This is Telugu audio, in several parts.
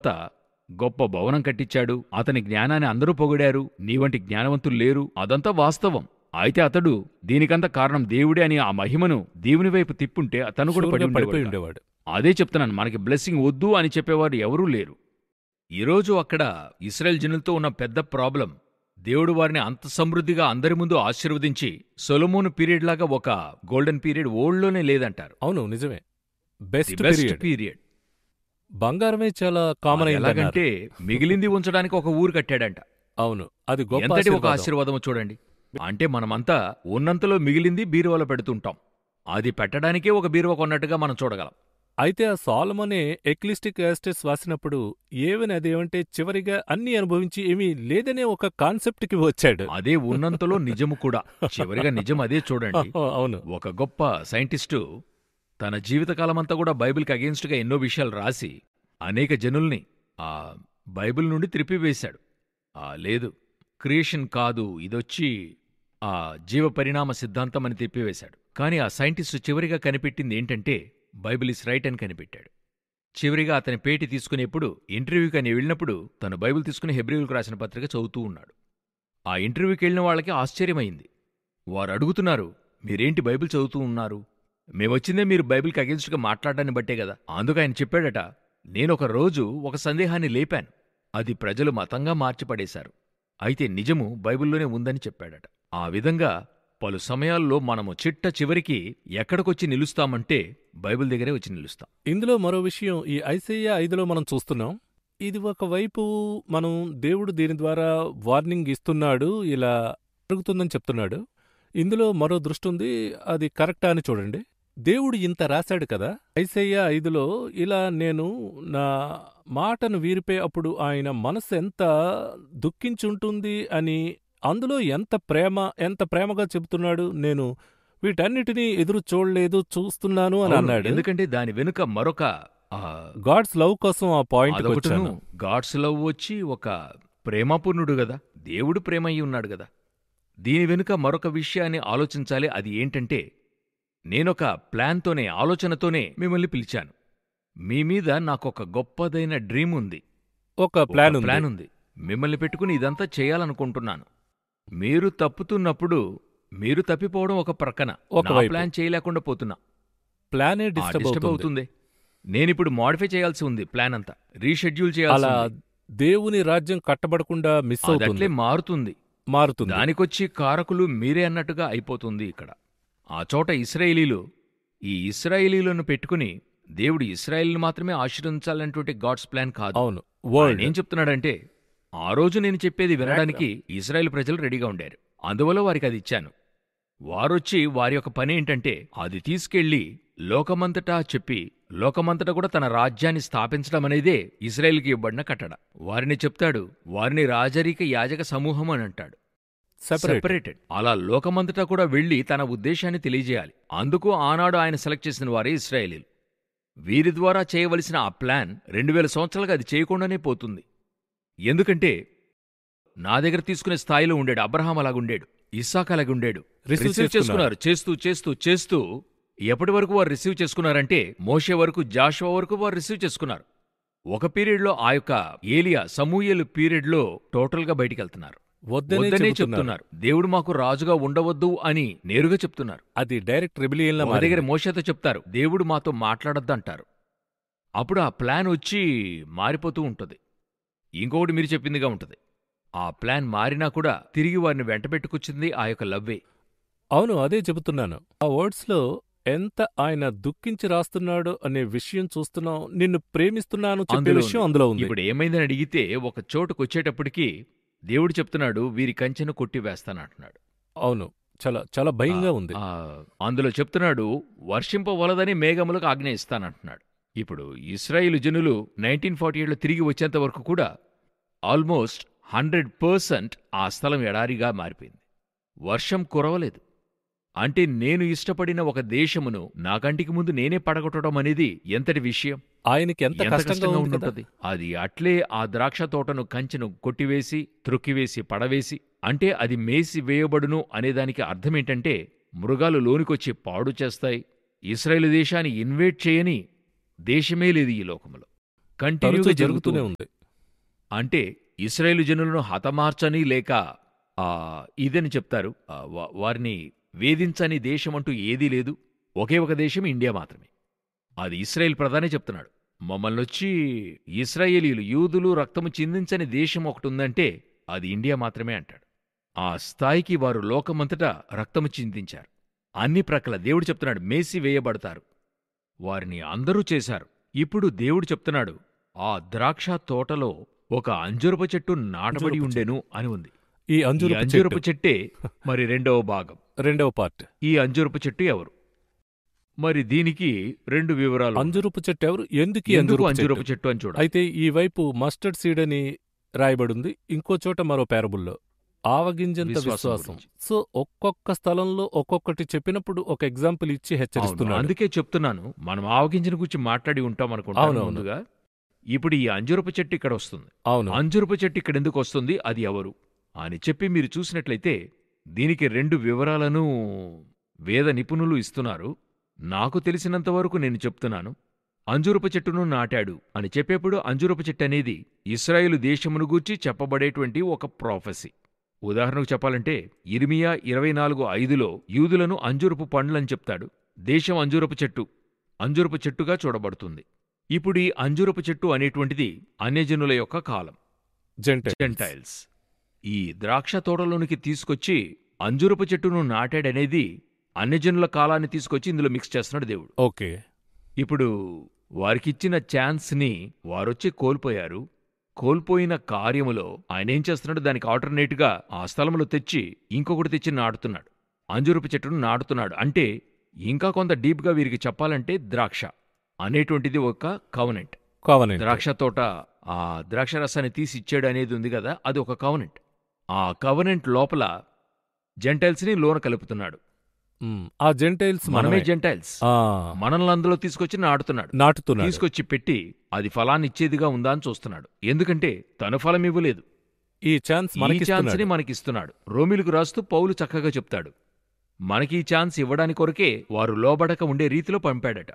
ప్రవక్త గొప్ప భవనం కట్టించాడు, అతని జ్ఞానాన్ని అందరూ పొగిడారు, నీవంటి జ్ఞానవంతులు లేరు, అదంతా వాస్తవం. అయితే అతడు దీనికంతా కారణం దేవుడే అని ఆ మహిమను దేవుని వైపు తిప్పుంటే తను కూడా పడిపోయి ఉండేవాడు. అదే చెప్తున్నాను, మనకి బ్లెస్సింగ్ వద్దు అని చెప్పేవారు ఎవరూ లేరు. ఈరోజు అక్కడ ఇశ్రాయేల్ జనులతో ఉన్న పెద్ద ప్రాబ్లం, దేవుడు వారిని అంత సమృద్ధిగా అందరి ముందు ఆశీర్వదించి సొలొమోను పీరియడ్ లాగా ఒక గోల్డెన్ పీరియడ్ ఓల్డ్లోనే లేదంటారు. అవును, నిజమే. Best period. బంగారమే చాలా కామన్. ఎలాగంటే మిగిలింది ఉంచడానికి ఒక ఊరు కట్టాడంట. అవును, అది ఎంతటి ఒక ఆశీర్వాదము చూడండి. అంటే మనమంతా ఉన్నంతలో మిగిలింది బీరువాలో పెడుతుంటాం, అది పెట్టడానికే ఒక బీరువా కొన్నట్టుగా మనం చూడగలం. అయితే ఆ సొలొమోనే ఎక్లీస్టియాస్టెస్ రాసినప్పుడు ఏవని అదేమంటే చివరిగా అన్ని అనుభవించి ఏమీ లేదనే ఒక కాన్సెప్ట్కి వచ్చాడు. అదే ఉన్నంతలో నిజము కూడా, చివరిగా నిజం అదే చూడండి. అవును, ఒక గొప్ప సైంటిస్టు తన జీవితకాలమంతా కూడా బైబిల్కి అగెన్స్ట్గా ఎన్నో విషయాలు రాసి అనేక జనుల్ని ఆ బైబిల్ నుండి త్రిప్పివేశాడు. లేదు, క్రియేషన్ కాదు, ఇదొచ్చి ఆ జీవ పరిణామ సిద్ధాంతం అని తిప్పివేశాడు. కానీ ఆ సైంటిస్టు చివరిగా కనిపెట్టింది ఏంటంటే బైబిల్ ఇస్ రైట్ అని కనిపెట్టాడు. చివరిగా అతని పేటీ తీసుకునేప్పుడు ఇంటర్వ్యూకి అని వెళ్ళినప్పుడు తను బైబిల్ తీసుకుని హెబ్రీయులకు రాసిన పత్రిక చదువుతూ ఉన్నాడు. ఆ ఇంటర్వ్యూకి వెళ్ళిన వాళ్ళకి ఆశ్చర్యమైంది. వారు అడుగుతున్నారు, మీరేంటి బైబిల్ చదువుతూ ఉన్నారు? మేమొచ్చిందే మీరు బైబిల్కి అగెన్స్ట్గా మాట్లాడడాన్ని బట్టే కదా. అందుకు ఆయన చెప్పాడట, నేనొక రోజు ఒక సందేహాన్ని లేపాను, అది ప్రజలు మతంగా మార్చిపడేశారు, అయితే నిజము బైబిల్లోనే ఉందని చెప్పాడట. ఆ విధంగా పలు సమయాల్లో మనము చిట్ట చివరికి ఎక్కడికొచ్చి నిలుస్తామంటే బైబిల్ దగ్గరే వచ్చి నిలుస్తాం. ఇందులో మరో విషయం ఈ ఐసయ్యా 5లో మనం చూస్తున్నాం. ఇది ఒకవైపు మనం దేవుడు దీని ద్వారా వార్నింగ్ ఇస్తున్నాడు, ఇలా జరుగుతుందని చెప్తున్నాడు. ఇందులో మరో దృష్టి ఉంది, అది కరెక్టా అని చూడండి. దేవుడు ఇంత రాశాడు కదా ఐసయ్యా 5లో, ఇలా నేను నా మాటను వీరిపే అప్పుడు ఆయన మనసు ఎంత దుఃఖించుంటుంది అని, అందులో ఎంత ప్రేమగా చెబుతున్నాడు, నేను వీటన్నిటినీ ఎదురు చూడలేదు, చూస్తున్నాను అని అన్నాడు. ఎందుకంటే దాని వెనుక మరొక గాడ్స్ లవ్ కోసం ఆ పాయింట్ వచ్చాను. గాడ్స్ లవ్ వచ్చి ఒక ప్రేమపూర్ణుడు గదా, దేవుడు ప్రేమయ్యి ఉన్నాడు గదా. దీని వెనుక మరొక విషయాన్ని ఆలోచించాలి. అది ఏంటంటే, నేనొక ప్లాన్తోనే, ఆలోచనతోనే మిమ్మల్ని పిలిచాను. మీ మీద నాకొక గొప్పదైన డ్రీమ్ ఉంది, ఒక ప్లాన్ ఉంది. మిమ్మల్ని పెట్టుకుని ఇదంతా చేయాలనుకుంటున్నాను. మీరు తప్పుతున్నప్పుడు మీరు తప్పిపోవడం ఒక ప్రక్కన, ప్లాన్ చేయలేకుండా పోతున్నా. ప్లానే డిస్టర్బ్ అవుతుంది. నేనిప్పుడు మాడిఫై చేయాల్సి ఉంది, ప్లాన్ అంతా రీషెడ్యూల్ చేయాలి. దేవుని రాజ్యం కట్టబడకుండా మిస్ అవుతుంది, మారుతుంది. దానికొచ్చి కారకులు మీరే అన్నట్టుగా అయిపోతుంది. ఇక్కడ ఆ చోట ఈ ఇశ్రాయేలీలను పెట్టుకుని దేవుడు ఇశ్రాయేలును మాత్రమే ఆశీర్వదించాలన్నటువంటి గాడ్స్ ప్లాన్ కాదు. అవును, ఏం చెప్తున్నాడంటే, ఆ రోజు నేను చెప్పేది వినడానికి ఇశ్రాయేలు ప్రజలు రెడీగా ఉండారు, అందువల్ల వారికి అది ఇచ్చాను. వారొచ్చి వారి యొక్క పని ఏంటంటే అది తీసుకెళ్లి లోకమంతటా చెప్పి, లోకమంతటా కూడా తన రాజ్యాన్ని స్థాపించడం అనేదే ఇశ్రాయేలుకి ఇవ్వబడిన కట్టడ. వారిని చెప్తాడు, వారిని రాజరిక యాజక సమూహం అని అంటాడు, సెపరేటెడ్. అలా లోకమంతటా కూడా వెళ్లి తన ఉద్దేశాన్ని తెలియజేయాలి. అందుకు ఆనాడు ఆయన సెలెక్ట్ చేసిన వారే ఇశ్రాయేలీలు. వీరి ద్వారా చేయవలసిన ఆ ప్లాన్ 2000 సంవత్సరాలుగా అది చేయకుండానే పోతుంది. ఎందుకంటే నా దగ్గర తీసుకునే స్థాయిలో ఉండాడు. అబ్రహాం అలాగుండాడు, ఇస్సాకు అలాగుండాడు. రిసీవ్ చేసుకున్నారు. చేస్తూ చేస్తూ చేస్తూ ఎప్పటి వరకు వారు రిసీవ్ చేసుకున్నారంటే మోషే వరకు, జాషువా వరకు వారు రిసీవ్ చేసుకున్నారు. ఒక పీరియడ్లో ఆ యొక్క ఏలియా, సమూయేలు పీరియడ్లో టోటల్గా బయటికెళ్తున్నారు. వద్దనే చెప్తున్నారు, దేవుడు మాకు రాజుగా ఉండవద్దు అని నేరుగా చెప్తున్నారు. అది డైరెక్ట్ రెబిలియన్. మా దగ్గర మోషేతో చెప్తారు, దేవుడు మాతో మాట్లాడొద్దంటారు. అప్పుడు ఆ ప్లాన్ వచ్చి మారిపోతూ ఉంటుంది. ఇంకొకటి మీరు చెప్పిందిగా ఉంటుంది. ఆ ప్లాన్ మారినా కూడా తిరిగి వారిని వెంటబెట్టుకొచ్చింది ఆ యొక్క లవ్వే. అవును, అదే చెబుతున్నాను. ఆ వర్డ్స్లో ఎంత ఆయన దుఃఖించి రాస్తున్నాడు అనే విషయం చూస్తున్నాం. నిన్ను ప్రేమిస్తున్నాను చెప్పే విషయం అందులో ఉంది. ఇప్పుడు ఏమైందని అడిగితే ఒక చోటుకొచ్చేటప్పటికి దేవుడు చెప్తున్నాడు, వీరి కంచెను కొట్టివేస్తానంటున్నాడు. అవును, చాలా చాలా భయంగా ఉంది. అందులో చెప్తున్నాడు, వర్షింపవలదని మేఘములకు ఆజ్ఞ ఇస్తానంటున్నాడు. ఇప్పుడు ఇశ్రాయేలు జనులు 1948లో తిరిగి వచ్చేంత వరకు కూడా ఆల్మోస్ట్ 100% ఆ స్థలం ఎడారిగా మారిపోయింది. వర్షం కురవలేదు. అంటే నేను ఇష్టపడిన ఒక దేశమును నా కంటికి ముందు నేనే పడగొట్టడం అనేది ఎంతటి విషయం, ఆయనకి ఎంత కష్టంగా ఉంటుంది. అది అట్లే ఆ ద్రాక్ష తోటను కంచెను కొట్టివేసి, త్రొక్కివేసి, పడవేసి, అంటే అది మేసి వేయబడును అనేదానికి అర్థమేంటంటే మృగాలు లోనికొచ్చి పాడు చేస్తాయి. ఇశ్రాయేలు దేశాన్ని ఇన్వేట్ చేయని దేశమే లేదు ఈ లోకములో. కంటిన్యూగా తరచూ జరుగుతూ జరుగుతూనే ఉంది. ఉంది. అంటే ఇశ్రాయేలు జనులను హతమార్చని లేక ఇదని చెప్తారు. వారిని వేధించని దేశం అంటూ ఏదీ లేదు. ఒకే ఒక దేశం ఇండియా మాత్రమే. అది ఇశ్రాయేల్ ప్రధానే చెప్తున్నాడు. మమ్మల్నొచ్చి ఇశ్రాయేలీయులు యూదులు రక్తము చిందించని దేశం ఒకటుందంటే అది ఇండియా మాత్రమే అంటాడు. ఆ స్థాయికి వారు లోకమంతటా రక్తము చిందించారు. అన్ని ప్రక్కల దేవుడు చెప్తున్నాడు మేసి వేయబడతారు. వారిని అందరూ చేశారు. ఇప్పుడు దేవుడు చెప్తున్నాడు ఆ ద్రాక్ష తోటలో ఒక అంజురపు చెట్టు నాటబడి అంజూరపు ఉండెను అని ఉంది. ఈ ఈ అంజూరపు అంజూరపు చెట్టు చెట్టే మరి రెండవ భాగం. రెండవ పార్ట్. ఈ అంజూరపు చెట్టు ఎవరు? మరి దీనికి రెండు వివరాలు ఉన్నాయి. అంజూరపు చెట్టు ఎవరు? ఎందుకు ఎందుకు అంజూరపు అంజూరపు చెట్టు? చెట్టు అని చూడాలి. అయితే ఈ వైపు మస్టర్డ్ సీడ్ అని రాయబడింది, ఇంకో చోట మరో పేరబుల్లో ఆవగింజంత విశ్వాసం విశ్వాసం. గురించి. సో ఒక్కొక్క స్థలంలో ఒక్కొక్కటి చెప్పినప్పుడు ఒక ఎగ్జాంపుల్ ఇచ్చి అవును, హెచ్చరిస్తున్నాడు. అందుకే చెప్తున్నాను మనం ఆవగింజన గురించి మాట్లాడి ఉంటాం అనుకుంటాను అవునవును. ముందుగా. ఇప్పుడు ఈ అంజూరపు చెట్టు ఇక్కడ వస్తుంది. అవును. అంజూరపు చెట్టు ఇక్కడ ఎందుకు వస్తుంది, అది ఎవరు అని చెప్పి మీరు చూసినట్లయితే దీనికి రెండు వివరాలను వేద నిపుణులు ఇస్తున్నారు. నాకు తెలిసినంతవరకు నేను చెప్తున్నాను. అంజూరపు చెట్టును నాటాడు అని చెప్పేప్పుడు అంజూరపు చెట్టు అనేది ఇశ్రాయేలు దేశమును గూర్చి చెప్పబడేటువంటి ఒక ప్రాఫెసీ. ఉదాహరణకు చెప్పాలంటే ఇర్మియా 24:5లో యూదులను అంజూరపు పండ్లని చెప్తాడు. దేశం అంజూరపు చెట్టుగా చూడబడుతుంది. ఇప్పుడు ఈ అంజూరపు చెట్టు అనేటువంటిది అన్యజనుల యొక్క కాలం, జెంటైల్స్. ఈ ద్రాక్ష తోటలోనికి తీసుకొచ్చి అంజూరపు చెట్టును నాటాడనేది అన్యజనుల కాలాన్ని తీసుకొచ్చి ఇందులో మిక్స్ చేస్తున్నాడు దేవుడు. ఓకే. ఇప్పుడు వారికిచ్చిన ఛాన్స్ని వారొచ్చి కోల్పోయారు. కోల్పోయిన కార్యములో ఆయనేం చేస్తున్నాడు, దానికి ఆల్టర్నేట్గా ఆ స్థలంలో తెచ్చి ఇంకొకటి తెచ్చి నాటుతున్నాడు. అంజూరపు చెట్టును నాటుతున్నాడు. అంటే ఇంకా కొంత డీప్గా వీరికి చెప్పాలంటే ద్రాక్ష అనేటువంటిది ఒక కవనెంట్. ద్రాక్ష తోట ఆ ద్రాక్ష రసాన్ని తీసి ఇచ్చాడు అనేది ఉంది కదా, అది ఒక కవనెంట్. ఆ కవనెంట్ లోపల జెంటైల్స్ని లోన కలుపుతున్నాడు. ఆ జెంటైల్స్ మనమే జెంటైల్స్. మనల్ని అందులో తీసుకొచ్చి నాటుతున్నాడు. తీసుకొచ్చి పెట్టి అది ఫలాన్ని ఇచ్చేదిగా ఉందా అని చూస్తున్నాడు. ఎందుకంటే తను ఫలం ఇవ్వలేదు, ఈ ఛాన్స్ని మనకిస్తున్నాడు. రోమిలకు రాస్తూ పౌలు చక్కగా చెప్తాడు, మనకి ఈ ఛాన్స్ ఇవ్వడానికి కొరకే వారు లోబడక ఉండే రీతిలో పంపాడట.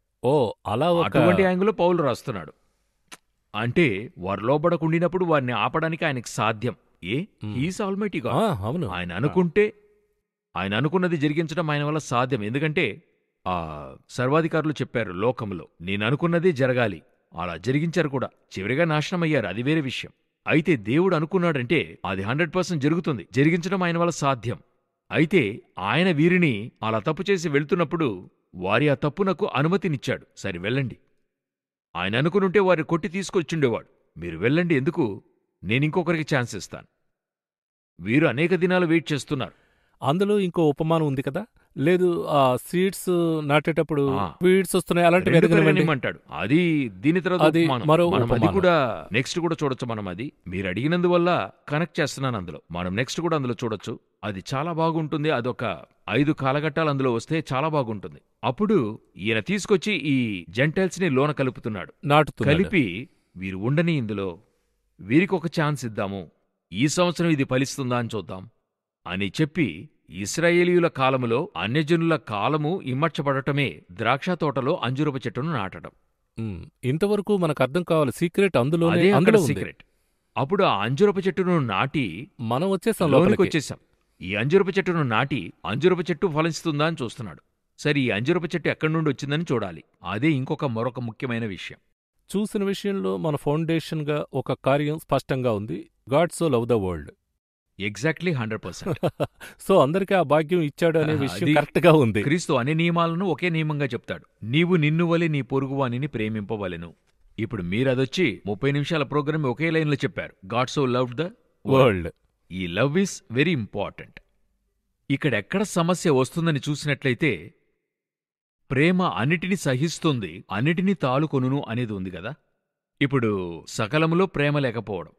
అలా అటువంటి యాంగిల్లో పౌలు రాస్తున్నాడు. అంటే వారు లోబడకుండినప్పుడు వారిని ఆపడానికి ఆయనకి సాధ్యం. He's almighty God. అవును. ఆయన అనుకున్నది జరిగించడం ఆయన వల్ల సాధ్యం. ఎందుకంటే ఆ సర్వాధికారులు చెప్పారు లోకంలో, నేననుకున్నదే జరగాలి, అలా జరిగించారు కూడా. చివరిగా నాశనమయ్యారు, అది వేరే విషయం. అయితే దేవుడు అనుకున్నాడంటే అది 100% జరుగుతుంది. జరిగించడం ఆయన వల్ల సాధ్యం. అయితే ఆయన వీరిని అలా తప్పు చేసి వెళ్తున్నప్పుడు వారి ఆ తప్పునకు అనుమతినిచ్చాడు. సరే వెళ్ళండి. ఆయన అనుకునుంటే వారిని కొట్టి తీసుకొచ్చుండేవాడు. మీరు వెళ్ళండి, ఎందుకు, నేనింకొకరికి ఛాన్స్ ఇస్తాను. వీరు అనేక దినాలు వెయిట్ చేస్తున్నారు. అందులో ఇంకో ఉపమానం ఉంది కదా, లేదు ఆ సీడ్స్ నాటేటప్పుడు వీడ్స్ వస్తున్నాయి అలాంటివి అంటాడు. అది దీని తర్వాత అది కూడా నెక్స్ట్ కూడా చూడొచ్చు మనం. అది మీరు అడిగినందువల్ల కనెక్ట్ చేస్తున్నాను. అందులో మనం నెక్స్ట్ కూడా అందులో చూడొచ్చు. అది చాలా బాగుంటుంది. అదొక 5 కాలఘట్టాలు అందులో వస్తే చాలా బాగుంటుంది. అప్పుడు ఈయన తీసుకొచ్చి ఈ జెంటైల్స్ ని లోన కలుపుతున్నాడు. కలిపి వీరు ఉండని ఇందులో, వీరికి ఒక ఛాన్స్ ఇద్దాము, ఈ సంవత్సరం ఇది ఫలిస్తుందా అని చూద్దాం అని చెప్పి ఇశ్రాయేలీయుల కాలములో అన్యజనుల కాలము ఇమ్మర్చబడటమే ద్రాక్ష తోటలో అంజూరపు చెట్టును నాటడం. ఇంతవరకు మనకు అర్థం కావాలి సీక్రెట్ అందులోనే సీక్రెట్. అప్పుడు ఆ అంజూరపు చెట్టును నాటి మనం వచ్చేసాం. ఈ అంజూరపు చెట్టును నాటి అంజూరపు చెట్టు ఫలిస్తుందా అని చూస్తున్నాడు. సరే, ఈ అంజూరపు చెట్టు ఎక్కడి నుండి వచ్చిందని చూడాలి. అదే మరొక ముఖ్యమైన విషయం. చూసిన విషయంలో మన ఫౌండేషన్గా ఒక కార్యం స్పష్టంగా ఉంది. God so love the world. Exactly 100%. So అందరికీ ఆ భాగ్యం ఇచ్చాడు అనే విషయం కరెక్ట్ గా ఉంది. క్రీస్తు అన్ని నియమాలను ఒకే నియమంగా చెప్తాడు. నీవు నిన్ను వలె నీ పొరుగువానిని ప్రేమింపవలెను. ఇప్పుడు మీరదొచ్చి 30 నిమిషాల ప్రోగ్రామ్ ఒకే లైన్లో చెప్పారు. God so loved the world. ఈ లవ్ ఈస్ వెరీ ఇంపార్టెంట్. ఇక్కడెక్కడ సమస్య వస్తుందని చూసినట్లయితే ప్రేమ అన్నిటినీ సహిస్తుంది, అన్నిటినీ తాలుకొనును అనేది ఉంది కదా. ఇప్పుడు సకలములో ప్రేమ లేకపోవడం,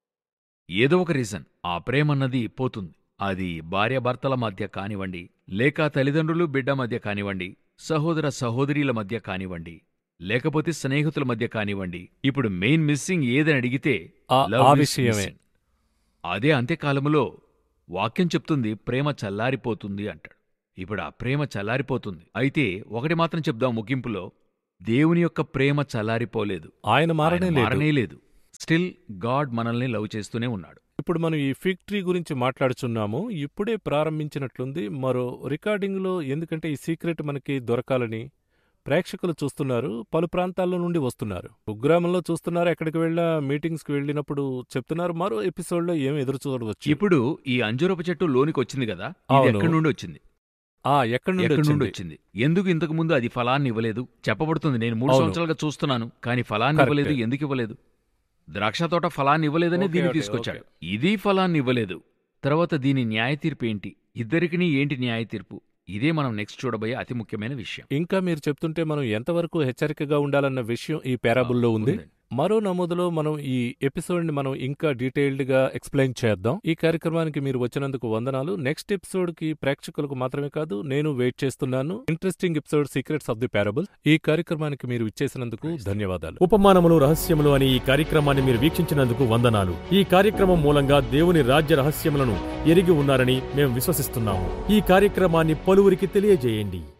ఏదో ఒక రీజన్ ఆ ప్రేమన్నది పోతుంది. అది భార్యాభర్తల మధ్య కానివ్వండి, లేక తల్లిదండ్రులు బిడ్డ మధ్య కానివ్వండి, సహోదర సహోదరీల మధ్య కానివ్వండి, లేకపోతే స్నేహితుల మధ్య కానివ్వండి. ఇప్పుడు మెయిన్ మిస్సింగ్ ఏదని అడిగితే విషయమే. అదే అంత్యకాలములో వాక్యం చెప్తుంది, ప్రేమ చల్లారిపోతుంది అంటాడు. ఇప్పుడు ఆ ప్రేమ చల్లారిపోతుంది. అయితే ఒకటి మాత్రం చెప్దాం ముగింపులో, దేవుని యొక్క ప్రేమ చల్లారిపోలేదు. ఆయన మారనే లేదు. మారనే లేదు. స్టిల్ గాడ్ మనల్ని లవ్ చేస్తూనే ఉన్నాడు. ఇప్పుడు మనం ఈ ఫిగ్ ట్రీ గురించి మాట్లాడుచున్నాము. ఇప్పుడే ప్రారంభించినట్లుంది మరో రికార్డింగ్లో. ఎందుకంటే ఈ సీక్రెట్ మనకి దొరకాలని ప్రేక్షకులు చూస్తున్నారు. పలు ప్రాంతాల్లో నుండి వస్తున్నారు. కుగ్రామంలో చూస్తున్నారు. ఎక్కడికి వెళ్ళినా మీటింగ్స్కి వెళ్ళినప్పుడు చెప్తున్నారు మరో ఎపిసోడ్లో ఏం ఎదురు చూడవచ్చు. ఇప్పుడు ఈ అంజూరపు చెట్టు లోనికి వచ్చింది కదా, ఇది అవును. ఎక్కడి నుండి వచ్చింది? ఎక్కడి నుండి ఎక్కడి నుండి వచ్చింది? వచ్చింది? ఎందుకు ఇంతకు ముందు అది ఫలాన్ని ఇవ్వలేదు? చెప్పబడుతుంది, నేను 3 అవును. సంవత్సరాలుగా చూస్తున్నాను కానీ ఫలాన్ని కరెక్టే. ఇవ్వలేదు. ఎందుకు ఇవ్వలేదు? ద్రాక్ష తోట ఫలాన్ని ఇవ్వలేదని ఓకే, దీన్ని ఓకే, తీసుకొచ్చాడు. ఓకే. ఇది ఫలాన్ని ఇవ్వలేదు. తర్వాత దీని న్యాయ తీర్పు ఏంటి? ఇద్దరికినీ ఏంటి న్యాయ తీర్పు? ఇదే మనం నెక్స్ట్ చూడబోయే అతి ముఖ్యమైన విషయం. ఇంకా మీరు చెప్తుంటే మనం ఎంతవరకు హెచ్చరికగా ఉండాలన్న విషయం ఈ పారాబుల్లో ఉంది. ఉందండి. మరో నమోదులో మనం ఈ ఎపిసోడ్ని మనం ఇంకా డీటెయిల్డ్గా ఎక్స్ప్లెయిన్ చేద్దాం. ఈ కార్యక్రమానికి మీరు వచ్చినందుకు వందనాలు. నెక్స్ట్ ఎపిసోడ్కి ప్రేక్షకులకు మాత్రమే కాదు, నేను వెయిట్ చేస్తున్నాను. Interesting episode secrets of the parable. ఈ కార్యక్రమానికి మీరు ఇచ్చేసినందుకు ధన్యవాదాలు. ఉపమానములు రహస్యములు అనే ఈ కార్యక్రమాన్ని మీరు వీక్షించినందుకు వందనాలు. ఈ కార్యక్రమం మూలంగా దేవుని రాజ్య రహస్యములను ఎరిగి ఉన్నారని మేము విశ్వసిస్తున్నాము. ఈ కార్యక్రమాన్ని పలువురికి తెలియజేయండి.